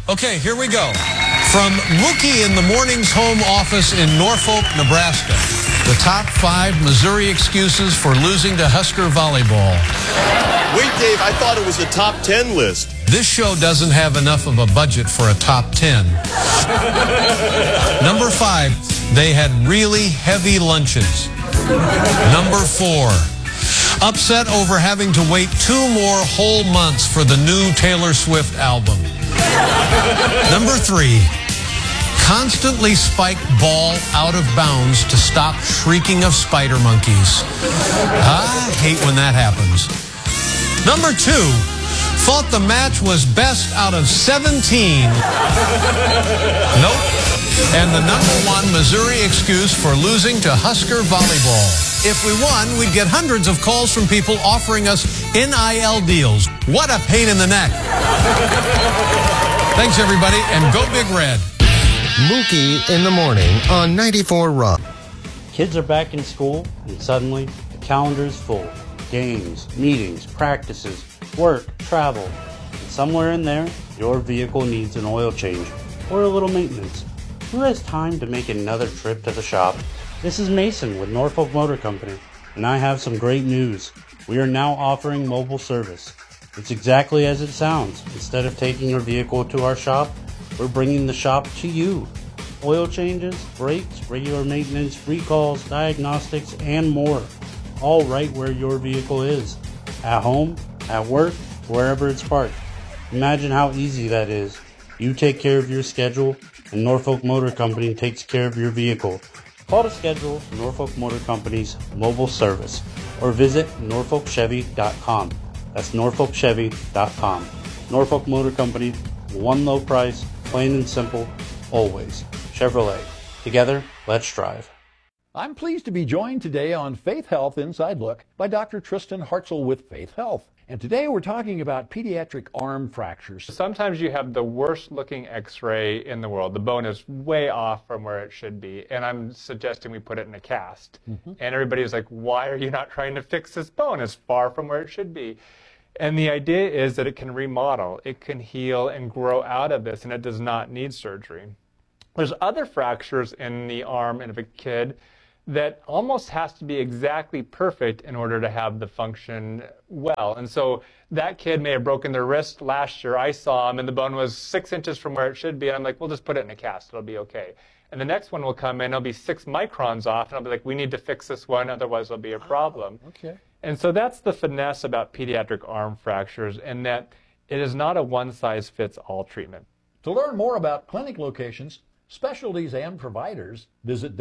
Okay, here we go. From Mookie in the Morning's home office in Norfolk, Nebraska, the top 5 Missouri excuses for losing to Husker volleyball. Wait, Dave, I thought it was a top 10 list. This show doesn't have enough of a budget for a top 10. Number 5, they had really heavy lunches. Number 4, upset over having to wait 2 more whole months for the new Taylor Swift album. Number 3, constantly spiked ball out of bounds to stop shrieking of spider monkeys. I hate when that happens. Number 2, thought the match was best out of 17. Nope. And the number 1 Missouri excuse for losing to Husker volleyball. If we won, we'd get hundreds of calls from people offering us NIL deals. What a pain in the neck. Thanks, everybody, and go Big Red. Mookie in the Morning on 94 Rock. Kids are back in school, and suddenly the calendar is full. Games, meetings, practices, work, travel. And somewhere in there, your vehicle needs an oil change or a little maintenance. Who has time to make another trip to the shop? This is Mason with Norfolk Motor Company, and I have some great news. We are now offering mobile service. It's exactly as it sounds. Instead of taking your vehicle to our shop, we're bringing the shop to you. Oil changes, brakes, regular maintenance, recalls, diagnostics, and more. All right where your vehicle is. At home, at work, wherever it's parked. Imagine how easy that is. You take care of your schedule, and Norfolk Motor Company takes care of your vehicle. Call to schedule Norfolk Motor Company's mobile service or visit norfolkchevy.com. That's norfolkchevy.com. Norfolk Motor Company, one low price, plain and simple, always. Chevrolet. Together, let's drive. I'm pleased to be joined today on Faith Health Inside Look by Dr. Tristan Hartzell with Faith Health. And today we're talking about pediatric arm fractures. Sometimes you have the worst looking x-ray in the world. The bone is way off from where it should be. And I'm suggesting we put it in a cast. And everybody's like, why are you not trying to fix this bone? It's far from where it should be. And the idea is that it can remodel, it can heal and grow out of this, and it does not need surgery. There's other fractures in the arm of a kid that almost has to be exactly perfect in order to have the function well. And so that kid may have broken their wrist last year. I saw him and the bone was 6 inches from where it should be. And I'm like, we'll just put it in a cast. It'll be okay. And the next one will come in. It'll be 6 microns off. And I'll be like, we need to fix this one. Otherwise, there'll be a problem. Okay. And so that's the finesse about pediatric arm fractures, in that it is not a one-size-fits-all treatment. To learn more about clinic locations, specialties, and providers, visit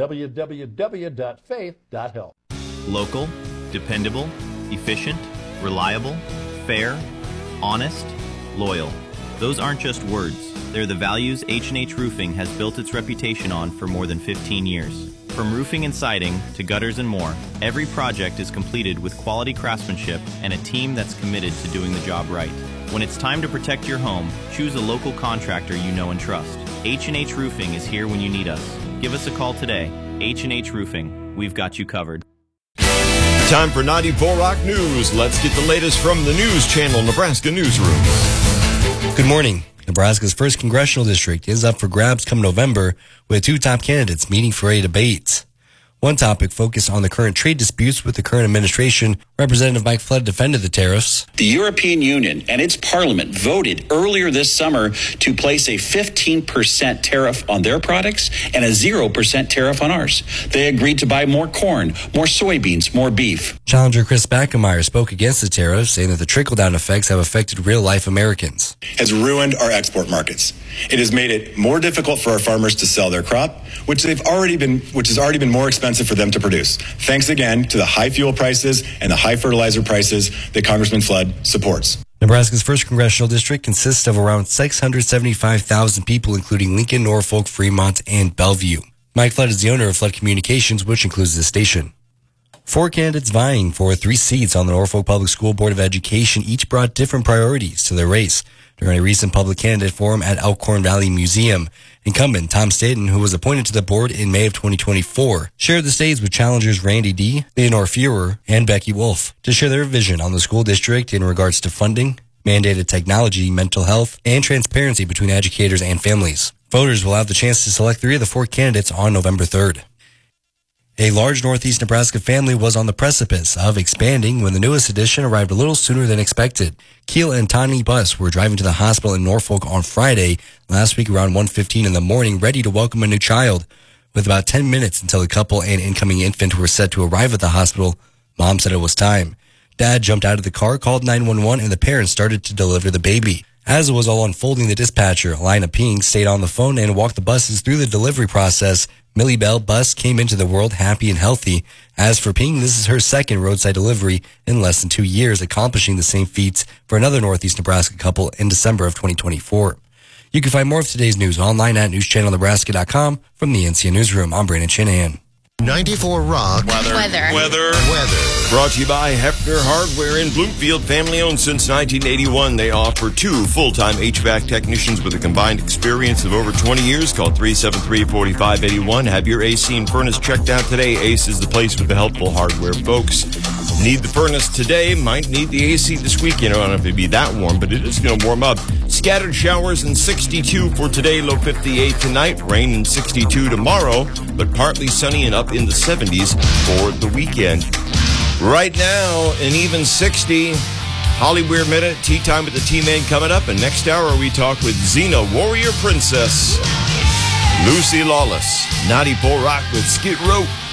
www.faith.health. Local, dependable, efficient, reliable, fair, honest, loyal. Those aren't just words. They're the values H&H Roofing has built its reputation on for more than 15 years. From roofing and siding to gutters and more, every project is completed with quality craftsmanship and a team that's committed to doing the job right. When it's time to protect your home, choose a local contractor you know and trust. H&H Roofing is here when you need us. Give us a call today. H&H Roofing. We've got you covered. Time for 94 Rock News. Let's get the latest from the News Channel Nebraska Newsroom. Good morning. Nebraska's 1st congressional district is up for grabs come November, with 2 top candidates meeting for a debate. One topic focused on the current trade disputes with the current administration. Representative Mike Flood defended the tariffs. The European Union and its parliament voted earlier this summer to place a 15% tariff on their products and a 0% tariff on ours. They agreed to buy more corn, more soybeans, more beef. Challenger Chris Backemeyer spoke against the tariffs, saying that the trickle-down effects have affected real-life Americans. Has ruined our export markets. It has made it more difficult for our farmers to sell their crop, which has already been more expensive for them to produce. Thanks again to the high fuel prices and the high fertilizer prices that Congressman Flood supports. Nebraska's 1st congressional district consists of around 675,000 people, including Lincoln, Norfolk, Fremont, and Bellevue. Mike Flood is the owner of Flood Communications, which includes this station. 4 candidates vying for 3 seats on the Norfolk Public School Board of Education each brought different priorities to their race. During a recent public candidate forum at Elkhorn Valley Museum, incumbent Tom Staten, who was appointed to the board in May of 2024, shared the stage with challengers Randy D., Leonore Feurer, and Becky Wolf to share their vision on the school district in regards to funding, mandated technology, mental health, and transparency between educators and families. Voters will have the chance to select 3 of the 4 candidates on November 3rd. A large Northeast Nebraska family was on the precipice of expanding when the newest addition arrived a little sooner than expected. Keel and Tani Bus were driving to the hospital in Norfolk on Friday last week around 1:15 in the morning, ready to welcome a new child. With about 10 minutes until the couple and incoming infant were set to arrive at the hospital, Mom said it was time. Dad jumped out of the car, called 911, and the parents started to deliver the baby. As it was all unfolding, the dispatcher, Alina Ping, stayed on the phone and walked the buses through the delivery process. Millie Bell Bus came into the world happy and healthy. As for Ping, this is her second roadside delivery in less than 2 years, accomplishing the same feats for another Northeast Nebraska couple in December of 2024. You can find more of today's news online at newschannelnebraska.com. From the NCN Newsroom, I'm Brandon Shanahan. 94 Rock. Weather. Brought to you by Hefner Hardware in Bloomfield. Family owned since 1981. They offer 2 full-time HVAC technicians with a combined experience of over 20 years. Call 373-4581. Have your AC and furnace checked out today. Ace is the place with the helpful hardware folks. Need the furnace today, might need the AC this weekend. I don't know if it'd be that warm, but it is going to warm up. Scattered showers and 62 for today, low 58 tonight. Rain and 62 tomorrow, but partly sunny and up in the 70s for the weekend. Right now, an even 60. Hollywood Minute, tea time with the T-Man coming up. And next hour, we talk with Xena, Warrior Princess, Lucy Lawless, 94 Rock with Skid Row.